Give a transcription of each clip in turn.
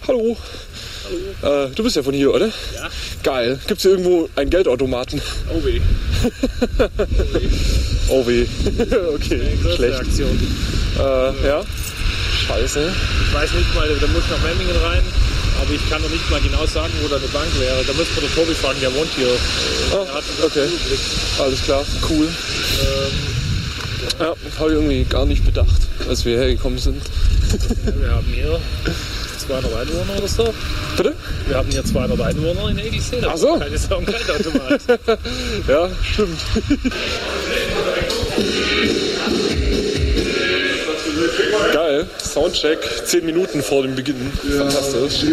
Hallo. Hallo. Du bist ja von hier, oder? Ja. Geil. Gibt's hier irgendwo einen Geldautomaten? Oh weh. Oh weh. Okay, schlecht. Aktion. Ja. Scheiße. Ich weiß nicht mal, da muss nach Memmingen rein, aber ich kann noch nicht mal genau sagen, wo da eine Bank wäre. Da müssen wir den Tobi fragen, der wohnt hier. Okay. Alles klar, cool. Ja, habe ich irgendwie gar nicht bedacht, als wir hergekommen sind. Wir haben hier 200 Einwohner oder so. Bitte? Wir haben hier 200 Einwohner in Egelsee. Ach so. Keine Sorgen, kein Automat. Ja, stimmt. Geil, Soundcheck, 10 Minuten vor dem Beginn. Fantastisch.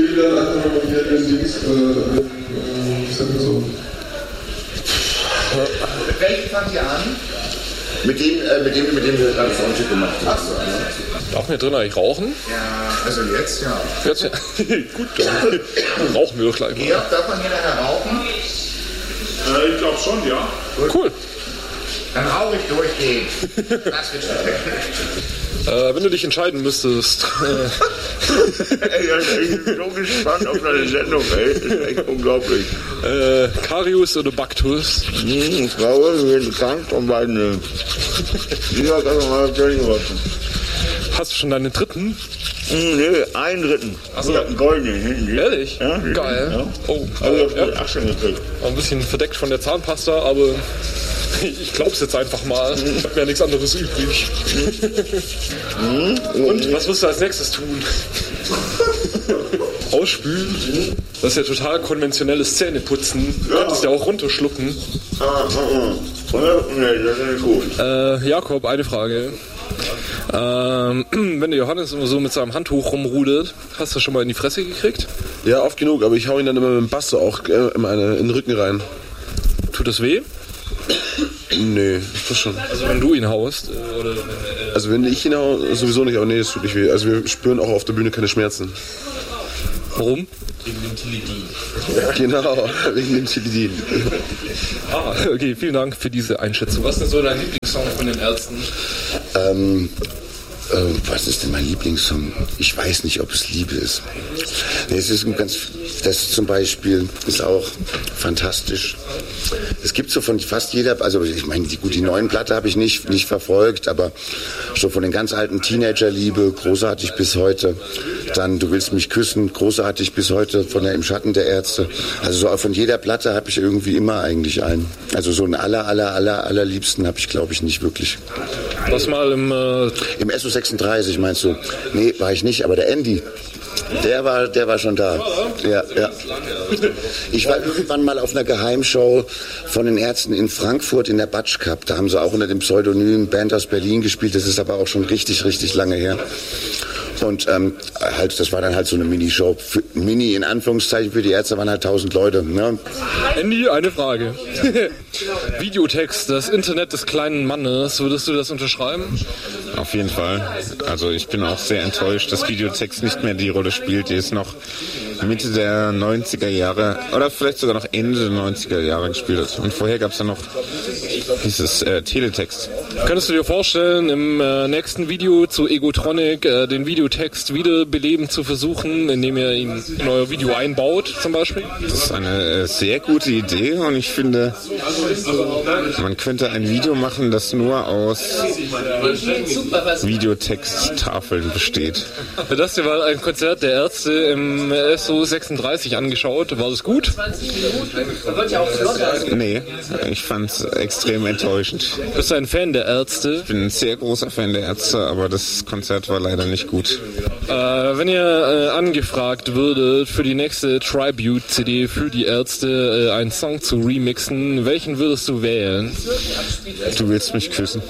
Welchen fangt ihr an? Mit dem wir gerade Soundcheck gemacht haben. Ach so, also. Darf man hier drin eigentlich rauchen? Ja, also jetzt ja. Jetzt, ja. Gut, dann rauchen wir doch gleich mal. Georg, darf man hier nachher rauchen? Ich glaube schon, ja. Gut. Cool. Dann rauche ich durchgehend. Das wird schon. Wenn du dich entscheiden müsstest. Ich bin so gespannt auf deine Sendung, ey. Das ist echt unglaublich. Karius oder Baktus? Frau, wir sind krank und beide. Ich habe einfach mal durchgewaschen. Hast du schon deinen dritten? Nee, einen dritten. Achso. Ich hab einen goldenen hinten. Ehrlich? Ja, geil. Ja. Oh, Also ich ja. hab 18 gekriegt. Ein bisschen verdeckt von der Zahnpasta, aber ich glaub's jetzt einfach mal. Ich hab mir ja nichts anderes übrig. Und was wirst du als nächstes tun? Ausspülen? Das ist ja total konventionelles Zähneputzen. Du könntest ja auch runterschlucken. Nee, das ist nicht gut. Jakob, eine Frage. Wenn der Johannes immer so mit seinem Handtuch rumrudert, hast du schon mal in die Fresse gekriegt? Ja, oft genug, aber ich hau ihn dann immer mit dem Bass auch immer in den Rücken rein. Tut das weh? Nee, das schon. Also wenn du ihn haust? Oder Also wenn ich ihn hau, sowieso nicht, aber nee, das tut nicht weh. Also wir spüren auch auf der Bühne keine Schmerzen. Warum? Wegen dem Tilidin. Genau, wegen dem Tilidin. Okay, vielen Dank für diese Einschätzung. Was ist denn so dein Lieblingssong von den Ärzten? Was ist denn mein Lieblingssong? Ich weiß nicht, ob es Liebe ist. Nee, es ist das zum Beispiel ist auch fantastisch. Es gibt so von fast jeder, also ich meine, die neuen Platte habe ich nicht verfolgt, aber schon von den ganz alten Teenager-Liebe, großartig bis heute. Dann Du willst mich küssen, großartig bis heute von der Im Schatten der Ärzte. Also so von jeder Platte habe ich irgendwie immer eigentlich einen. Also so einen allerliebsten habe ich, glaube ich, nicht wirklich. Was mal im SO36 meinst du? Nee, war ich nicht, aber der Andy, der war schon da. Ja. Ich war irgendwann mal auf einer Geheimshow von den Ärzten in Frankfurt in der Batsch Cup. Da haben sie auch unter dem Pseudonym Band aus Berlin gespielt. Das ist aber auch schon richtig lange her. Und das war dann halt so eine Minishow. Mini in Anführungszeichen für die Ärzte waren halt 1000 Leute. Ne? Andy, eine Frage. Videotext, das Internet des kleinen Mannes, würdest du das unterschreiben? Auf jeden Fall. Also ich bin auch sehr enttäuscht, dass Videotext nicht mehr die Rolle spielt, die es noch Mitte der 90er Jahre oder vielleicht sogar noch Ende der 90er Jahre gespielt hat. Und vorher gab es dann noch dieses Teletext. Könntest du dir vorstellen, im nächsten Video zu Egotronic den Videotext wiederbeleben zu versuchen, indem ihr ihn in euer Video einbaut, zum Beispiel? Das ist eine sehr gute Idee und ich finde, man könnte ein Video machen, das nur aus Videotexttafeln besteht. Du hast dir mal ein Konzert der Ärzte im SO36 angeschaut. War das gut? Nee, ich fand es extrem enttäuschend. Bist du ein Fan der Ärzte? Ich bin ein sehr großer Fan der Ärzte, aber das Konzert war leider nicht gut. Wenn ihr angefragt würdet, für die nächste Tribute-CD für die Ärzte einen Song zu remixen, welchen würdest du wählen? Du willst mich küssen.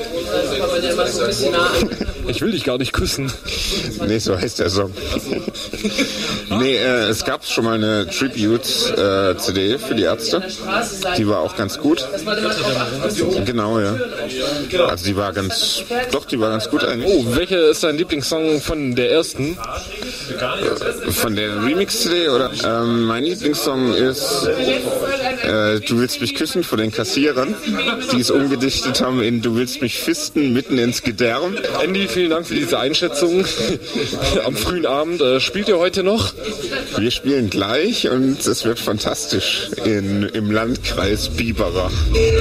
Ich will dich gar nicht küssen. Nee, so heißt der Song. Nee, es gab schon mal eine Tribute-CD für die Ärzte. Die war auch ganz gut. Genau, ja. Also die war ganz gut eigentlich. Oh, welcher ist dein Lieblingssong von der ersten? Von der Remix-CD, oder? Mein Lieblingssong ist Du willst mich küssen von den Kassierern, die es umgedichtet haben in Du willst mich fisten mitten ins Gedärm. Andy, vielen Dank für diese Einschätzung am frühen Abend. Spielt ihr heute noch? Wir spielen gleich und es wird fantastisch im Landkreis Biberach.